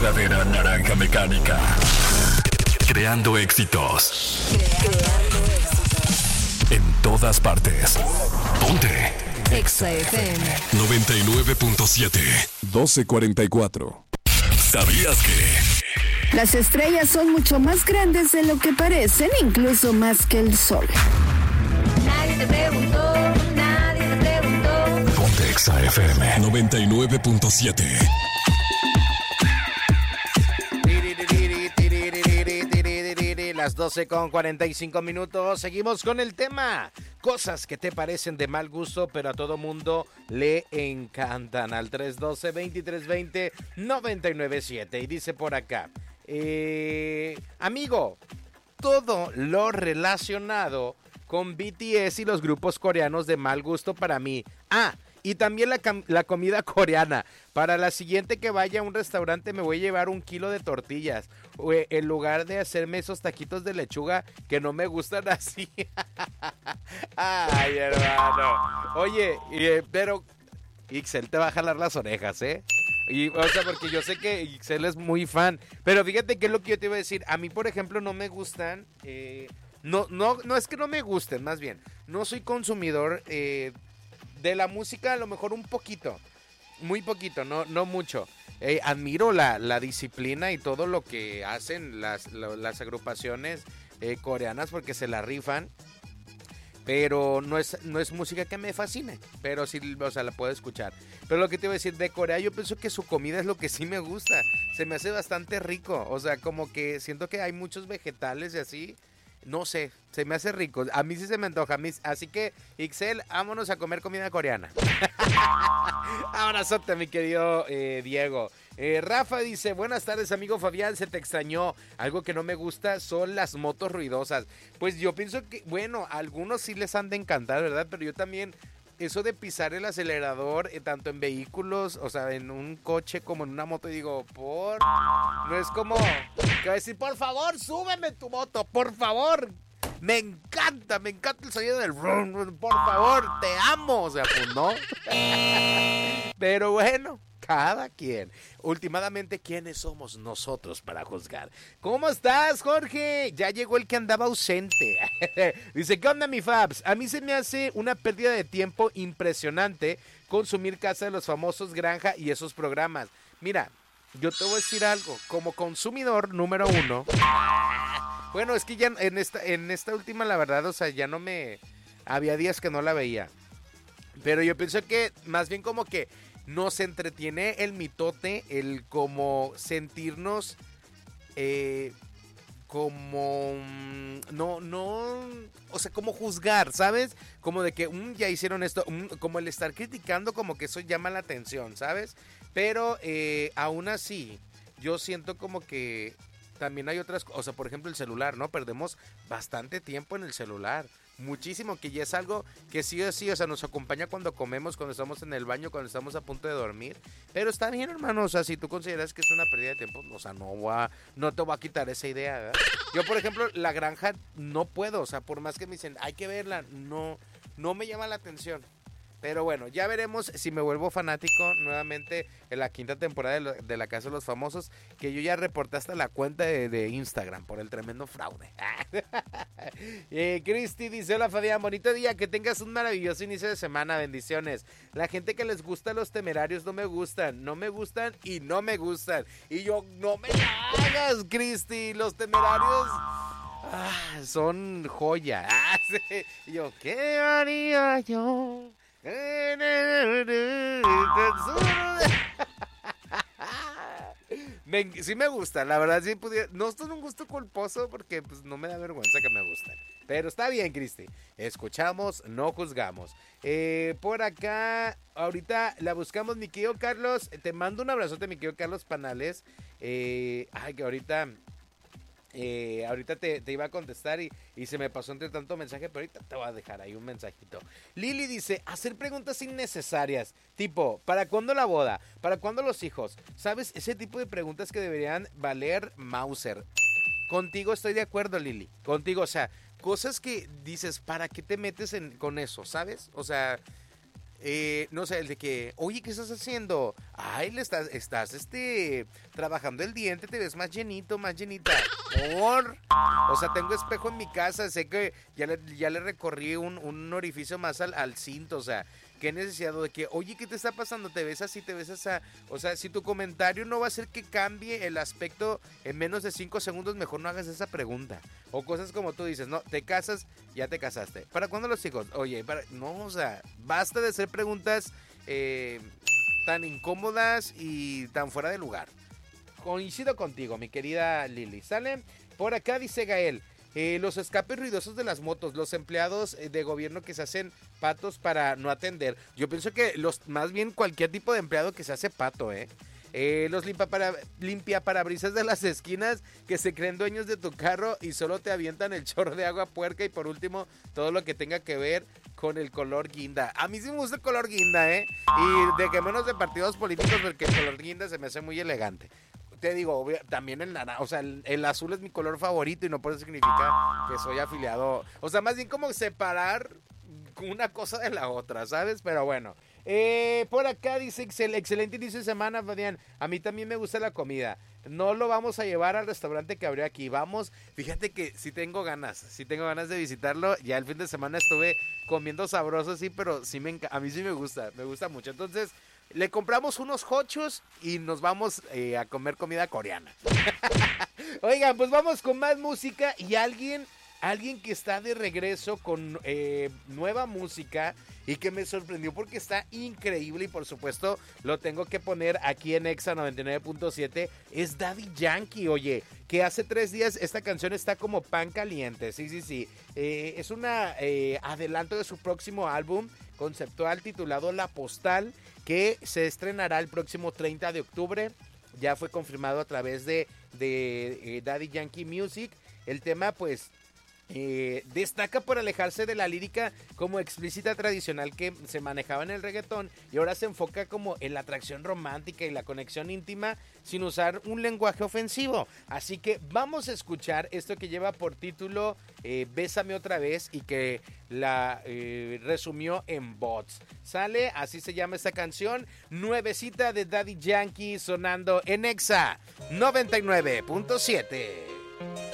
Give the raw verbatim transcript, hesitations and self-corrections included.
verdadera naranja mecánica. Creando éxitos. Creando éxitos. En todas partes. Ponte. Exa F M. noventa y nueve punto siete. doce cuarenta y cuatro. ¿Sabías que? Las estrellas son mucho más grandes de lo que parecen, incluso más que el sol. Nadie te preguntó, nadie te preguntó. Ponte Exa F M noventa y nueve punto siete. Las doce con cuarenta y cinco minutos. Seguimos con el tema. Cosas que te parecen de mal gusto, pero a todo mundo le encantan. Al tres uno dos, veintitrés veinte, noventa y nueve siete. Y dice por acá, eh, amigo, todo lo relacionado con B T S y los grupos coreanos de mal gusto para mí. Ah, y también la, la comida coreana. Para la siguiente que vaya a un restaurante me voy a llevar un kilo de tortillas. En lugar de hacerme esos taquitos de lechuga que no me gustan así. Ay, hermano. Oye, eh, pero Ixel te va a jalar las orejas, ¿eh? Y, o sea, porque yo sé que Ixel es muy fan. Pero fíjate que es lo que yo te iba a decir. A mí, por ejemplo, no me gustan... Eh, no, no, no es que no me gusten, más bien. No soy consumidor... Eh, de la música, a lo mejor un poquito, muy poquito, no, no mucho. Eh, admiro la, la disciplina y todo lo que hacen las, lo, las agrupaciones eh, coreanas porque se la rifan, pero no es, no es música que me fascine, pero sí, o sea, la puedo escuchar. Pero lo que te iba a decir, de Corea yo pienso que su comida es lo que sí me gusta, se me hace bastante rico, o sea, como que siento que hay muchos vegetales y así. No sé, se me hace rico. A mí sí se me antoja. A mí, así que, Ixel, vámonos a comer comida coreana. Abrazote, mi querido eh, Diego. Eh, Rafa dice, buenas tardes, amigo Fabián, se te extrañó. Algo que no me gusta son las motos ruidosas. Pues yo pienso que, bueno, a algunos sí les han de encantar, ¿verdad? Pero yo también... Eso de pisar el acelerador, eh, tanto en vehículos, o sea, en un coche como en una moto, y digo, por... No es como... Que va a decir, por favor, súbeme tu moto, por favor. Me encanta, me encanta el sonido del... Por favor, te amo. O sea, pues no. Pero bueno... Cada quien. Últimamente, ¿quiénes somos nosotros para juzgar? ¿Cómo estás, Jorge? Ya llegó el que andaba ausente. Dice, ¿qué onda, mi Fabs? A mí se me hace una pérdida de tiempo impresionante consumir Casa de los Famosos, Granja y esos programas. Mira, yo te voy a decir algo. Como consumidor número uno... Bueno, es que ya en esta, en esta última, la verdad, o sea, ya no me... Había días que no la veía. Pero yo pienso que más bien como que nos entretiene el mitote, el como sentirnos eh, como no, no, o sea, como juzgar, ¿sabes? Como de que um, ya hicieron esto, um, como el estar criticando, como que eso llama la atención, ¿sabes? Pero eh, aún así, yo siento como que también hay otras cosas, o sea, por ejemplo el celular, ¿no? Perdemos bastante tiempo en el celular. Muchísimo, que ya es algo que sí o sí, o sea, nos acompaña cuando comemos, cuando estamos en el baño, cuando estamos a punto de dormir. Pero está bien, hermano, o sea, si tú consideras que es una pérdida de tiempo, o sea, no voy a, no te voy a quitar esa idea, ¿verdad? Yo, por ejemplo, La Granja no puedo, o sea, por más que me dicen, hay que verla, no, no me llama la atención. Pero bueno, ya veremos si me vuelvo fanático nuevamente en la quinta temporada de, lo, de La Casa de los Famosos, que yo ya reporté hasta la cuenta de, de Instagram por el tremendo fraude. eh, Cristi dice, hola Fabián, bonito día, que tengas un maravilloso inicio de semana, bendiciones. La gente que les gusta los temerarios no me gustan, no me gustan y no me gustan. Y yo, no me hagas, Cristi, los temerarios... Ah, son joya. Ah, sí. Y yo, ¿qué haría yo? Me, sí me gusta, la verdad sí pudiera, no es un gusto culposo porque pues no me da vergüenza que me gusten, pero está bien, Cristi, escuchamos, no juzgamos. Eh, por acá, ahorita la buscamos, mi querido Carlos, te mando un abrazote, mi querido Carlos Panales, eh, ay que ahorita... Eh, ahorita te, te iba a contestar y, y se me pasó entre tanto mensaje, pero ahorita te voy a dejar ahí un mensajito. Lili dice, hacer preguntas innecesarias, tipo, ¿para cuándo la boda? ¿Para cuándo los hijos? ¿Sabes? Ese tipo de preguntas que deberían valer Mauser. Contigo estoy de acuerdo, Lili, contigo, o sea, cosas que dices, ¿para qué te metes en, con eso? ¿Sabes? O sea, Eh, no sé, el de que, oye, ¿qué estás haciendo? Ay, le estás, estás, este, trabajando el diente, te ves más llenito, más llenita. Por, o sea, tengo espejo en mi casa, sé que ya le, ya le recorrí un, un orificio más al, al cinto, o sea, qué necesidad de que, oye, ¿qué te está pasando? ¿Te ves así, te ves así? O sea, si tu comentario no va a hacer que cambie el aspecto en menos de cinco segundos, mejor no hagas esa pregunta. O cosas como tú dices, no, te casas, ya te casaste. ¿Para cuándo los hijos? Oye, para, no, o sea, basta de hacer preguntas eh, tan incómodas y tan fuera de lugar. Coincido contigo, mi querida Lili. ¿Sale? Por acá dice Gael. Eh, los escapes ruidosos de las motos, los empleados eh, de gobierno que se hacen patos para no atender. Yo pienso que los más bien cualquier tipo de empleado que se hace pato, ¿eh? Eh, los limpia para, limpia parabrisas de las esquinas que se creen dueños de tu carro y solo te avientan el chorro de agua puerca. Y por último, todo lo que tenga que ver con el color guinda. A mí sí me gusta el color guinda, ¿eh? Y de que menos de partidos políticos, porque el color guinda se me hace muy elegante. Te digo, también el naranja, o sea, el, el azul es mi color favorito y no por eso significa que soy afiliado. O sea, más bien como separar una cosa de la otra, ¿sabes? Pero bueno. Eh, por acá dice, excel, excelente inicio de semana, Fabián. A mí también me gusta la comida. No lo vamos a llevar al restaurante que abrió aquí. Vamos, fíjate que sí tengo ganas, sí tengo ganas de visitarlo. Ya el fin de semana estuve comiendo sabroso, sí, pero sí me, a mí sí me gusta, me gusta mucho. Entonces, le compramos unos hochos y nos vamos eh, a comer comida coreana. Oigan, pues vamos con más música y alguien... Alguien que está de regreso con eh, nueva música y que me sorprendió porque está increíble y por supuesto lo tengo que poner aquí en Exa noventa y nueve punto siete, es Daddy Yankee, oye, que hace tres días esta canción está como pan caliente, sí, sí, sí, eh, es un eh, adelanto de su próximo álbum conceptual titulado La Postal, que se estrenará el próximo treinta de octubre, ya fue confirmado a través de, de eh, Daddy Yankee Music, el tema pues... Eh, destaca por alejarse de la lírica como explícita tradicional que se manejaba en el reggaetón y ahora se enfoca como en la atracción romántica y la conexión íntima sin usar un lenguaje ofensivo. Así que vamos a escuchar esto que lleva por título eh, Bésame otra vez y que la eh, resumió en Bots. Sale, así se llama esta canción, nuevecita de Daddy Yankee sonando en Exa noventa y nueve punto siete.